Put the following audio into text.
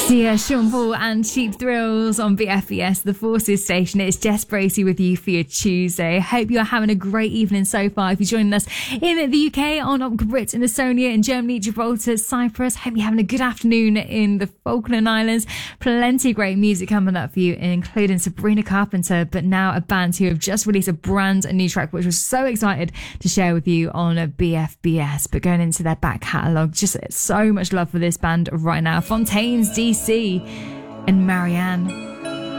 Sia, Sean Paul and Cheap Thrills on BFBS, the Forces station. It's Jess Bracey with you for your Tuesday. Hope you're having a great evening so far. If you're joining us in the UK, on Brit in Estonia, in Germany, Gibraltar, Cyprus, hope you're having a good afternoon in the Falkland Islands. Plenty of great music coming up for you, including Sabrina Carpenter, but now a band who have just released a brand new track, which we're so excited to share with you on BFBS. But going into their back catalogue, just so much love for this band right now. Fontaines DC and Marianne.